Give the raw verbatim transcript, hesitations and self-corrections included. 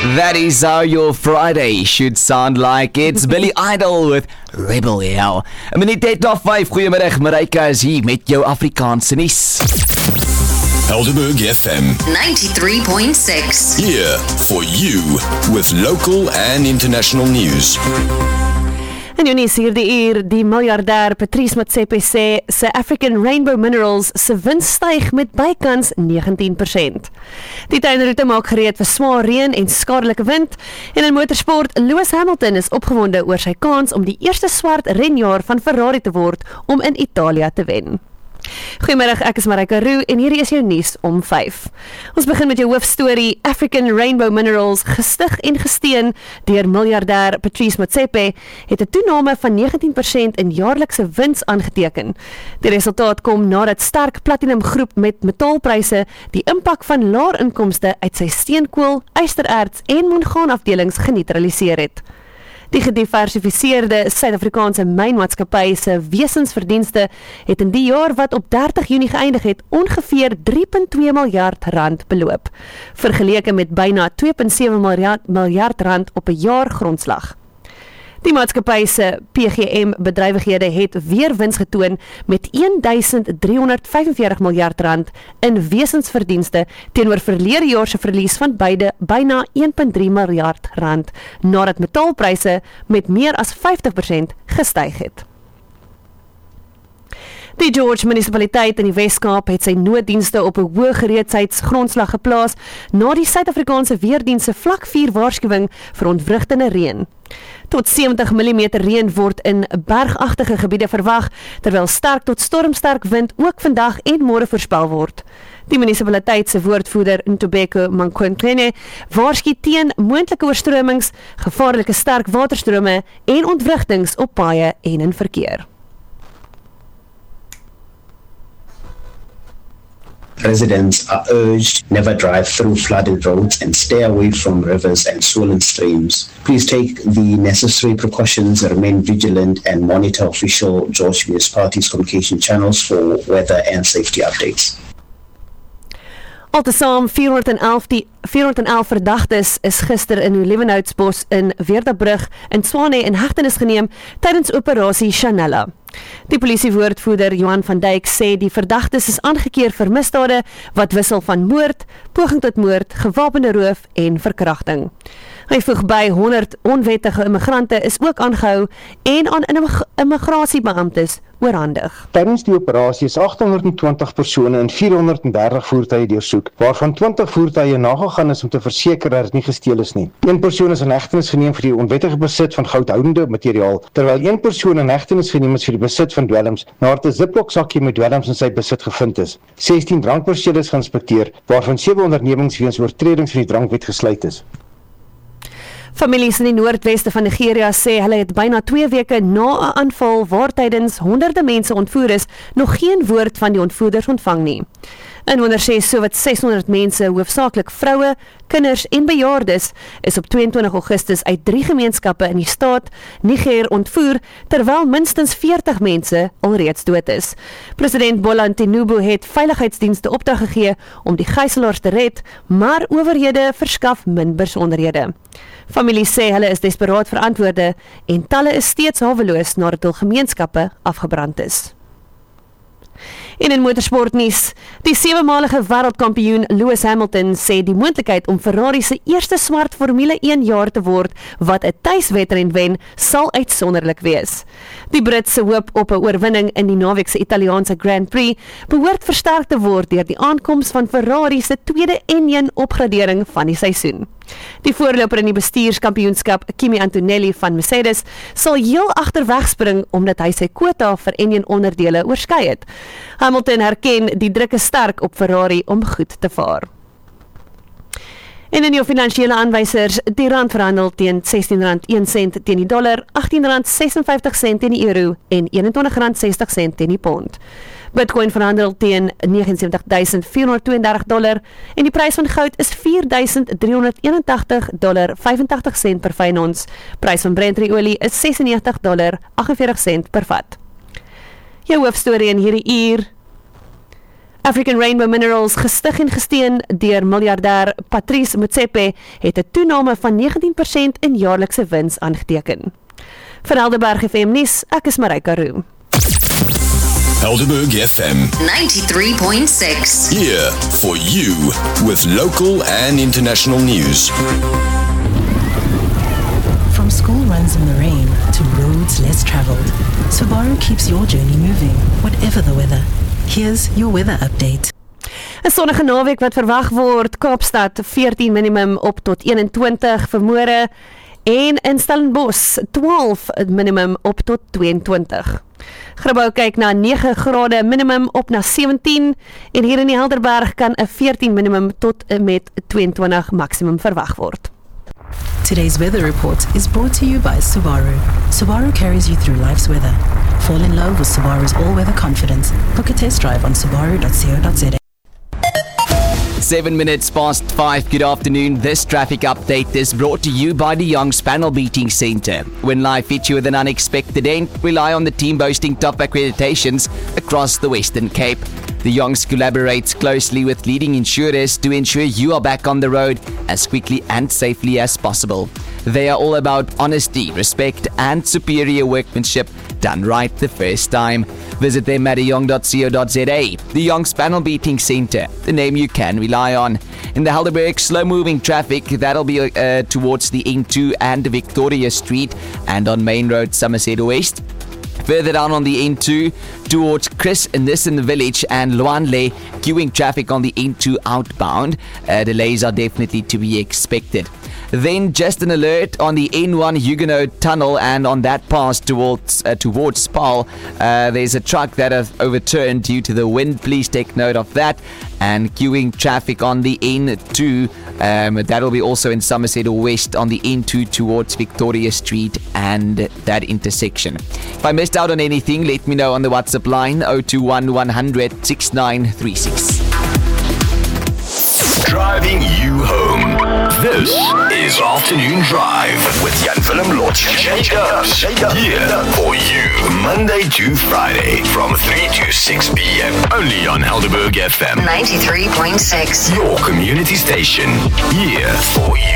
That is how your Friday should sound like. It's Billy Idol with Rebel Yell. Een minuut net na vyf. Goeiemiddag, Marika is hier met jou Afrikaanse nuus. Helderberg F M ninety-three point six. Here for you with local and international news. En jou nuus hierdie uur, die miljardêr Patrice Motsepe sê sy African Rainbow Minerals se wins styg met bykans negentien persent. Die tuinroete maak gereed vir swaar reën en skadelike wind en in motorsport, Lewis Hamilton is opgewonde oor sy kans om die eerste swart renjaer van Ferrari te word om in Italië te wen. Goeiemiddag, ek is Marika Roux en hierdie is jou nuus om vyf. Ons begin met jou hoofstorie. African Rainbow Minerals, gestig en gesteen deur miljardêr Patrice Motsepe, het 'n toename van negentien persent in jaarlikse wins aangeteken. Die resultaat kom nadat sterk platinum groep met metaalpryse die impak van laer inkomste uit sy steenkool, ystererts en mangaan afdelings geneutraliseer het. Die gediversifiseerde Suid-Afrikaanse mynmaatskappy se wesensverdienste het in die jaar wat op dertig Junie geëindig het ongeveer drie komma twee miljard rand beloop, vergeleke met byna twee komma sewe miljard rand op 'n jaar grondslag. Die maatskappy se P G M bedrywighede het weer wins getoon met een duisend driehonderd vyfenveertig miljard rand in wesensverdienste teenoor verlede jaar se verlies van beide byna een komma drie miljard rand, nadat metaalpryse met meer as vyftig persent gestyg het. Die George munisipaliteit in die Wes-Kaap het sy nooddienste op 'n hoë gereedheidsgrondslag geplaas na die Suid-Afrikaanse weerdiens se vlak vier waarskuwing vir ontwrigtende reën. Tot sewentig millimeter reën word in bergagtige gebiede verwag, terwyl sterk tot stormsterk wind ook vandag en môre voorspel word. Die munisipaliteit se woordvoerder Ntobeko Mankwene waarsku teen moontlike oorstromings, gevaarlike sterk waterstrome en ontwrigtings op paaie en in verkeer. Residents are urged never drive through flooded roads and stay away from rivers and swollen streams. Please take the necessary precautions, remain vigilant and monitor official George Municipality's communication channels for weather and safety updates. Altesaam vierhonderd elf verdagtes is gister in Nieuw-Leeuwenhoutsbos in Weerdabrug in Swane in hegtenis geneem tydens operasie Chanella. Die polisiewoordvoerder Johan van Dijk sê die verdagtes is aangekeer vir misdade wat wissel van moord, poging tot moord, gewapende roof en verkrachting. Hy voeg by honderd onwettige immigrante is ook aangehou en aan immigrasiebeamptes oorhandig. Tydens die operasie is agthonderdtwintig persone in vierhonderddertig voertuie deursoek, waarvan twintig voertuie nagegaan is om te verseker dat dit nie gesteel is nie. Een persoon is in hegtenis geneem vir die onwettige besit van goudhoudende materiaal, terwyl een persoon in hegtenis geneem is vir die besit van dwelms, nadat 'n Ziploc sakkie met dwelms in sy besit gevind is. sestien drankperseele is geïnspekteer, waarvan sewe ondernemings weens oortredings van die drankwet gesluit is. Families in die noordweste van Nigeria sê hulle het byna twee weke na 'n aanval waar tydens honderde mense ontvoer is, nog geen woord van die ontvoerders ontvang nie. Inwoners sê sowat seshonderd mense, hoofsaaklik vroue, kinders en bejaardes, is op tweeëntwintig Augustus uit drie gemeenskappe in die staat Niger ontvoer, terwyl minstens veertig mense alreeds dood is. President Bola Tinubu het veiligheidsdienste opdrag gegee om die gijslaers te red, maar owerhede verskaf min besonderhede. Familie sê hulle is desperaat vir antwoorde en talle is steeds haweloos nadat hul gemeenskappe afgebrand is. En in motorsportnuus, die sewemalige wêreldkampioen Lewis Hamilton sê die moontlikheid om Ferrari se eerste swart Formule een jaar te word wat 'n tuiswedren wen, sal uitsonderlik wees. Die Brit se hoop op 'n oorwinning in die naweek se Italiaanse Grand Prix behoort versterk te word deur die aankoms van Ferrari se tweede N een opgradering van die seisoen. Die voorloper in die bestuurskampioenskap, Kimi Antonelli van Mercedes, sal heel agterweg spring omdat hy sy quota vir N een onderdele oorskry het. Hamilton herken die druk is sterk op Ferrari om goed te vaar. En in jou finansiële aanwysers, die rand verhandel teen sestien rand een sent teen die dollar, agttien rand sesenvyftig sent teen die euro en eenentwintig rand sestig sent teen die pond. Bitcoin verhandel teen sewenty nine thousand four hundred thirty-two dollar en die prys van goud is four thousand three hundred eighty-one dollar vyfentagtig sent per fyn ons. Prys van Brent-olie is sesennegentig dollar aggenveertig sent per vat. Jou hoofstorie in hierdie uur. African Rainbow Minerals, gestig en gesteun deur miljardêr Patrice Motsepe, het 'n toename van negentien persent in jaarlikse wins aangeteken. Vir Helderberg F M nuus, ek is Marika Roux. Helderberg F M. ninety-three point six. Here for you with local and international news. From school runs in the rain to roads less traveled, Subaru keeps your journey moving, whatever the weather. Here's your weather update. 'n Sonnige naweek wat verwag word, Kaapstad veertien minimum op tot eenentwintig vir môre en in Stellenbosch twaalf minimum op tot tweeëntwintig. Grabouw kyk na nege grade minimum op na sewentien en hier in die Helderberg kan 'n veertien minimum tot met tweeëntwintig maksimum verwag word. Today's weather report is brought to you by Subaru. Subaru carries you through life's weather. Fall in love with Subaru's all-weather confidence. Book a test drive on subaru dot co dot za. Seven minutes past five. Good afternoon. This traffic update is brought to you by the Young's Panel Beating Centre. When life hits you with an unexpected end, rely on the team boasting top accreditations across the Western Cape. The Youngs collaborates closely with leading insurers to ensure you are back on the road as quickly and safely as possible. They are all about honesty, respect, and superior workmanship done right the first time. Visit them at young dot co dot za. The Young's Panel Beating Centre, the name you can rely on. In the Helderberg, slow-moving traffic, that'll be uh, towards the N two and Victoria Street, and on Main Road, Somerset West. Further down on the N two, towards Chris Nissen Village and Luanle, queuing traffic on the N two outbound. Uh, delays are definitely to be expected. Then just an alert on the N one Huguenot Tunnel, and on that pass towards uh, towards Spal, uh, there's a truck that has overturned due to the wind. Please take note of that. And queuing traffic on the N two, um, that'll be also in Somerset West on the N two towards Victoria Street and that intersection. If I missed out on anything, let me know on the WhatsApp line zero two one one hundred six nine three six. Driving you home. This is Afternoon Drive with Jan Willem Lotz. Shake up. Here for you. Monday to Friday from three to six p.m. Only on Helderberg F M. ninety-three point six. Your community station. Here for you.